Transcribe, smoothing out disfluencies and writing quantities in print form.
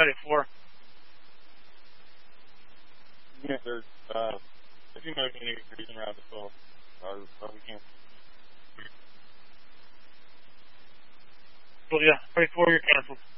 Ready for. Yeah, there's, if you know you need to reason around the phone, or we can't. Well, yeah, ready for, you're canceled.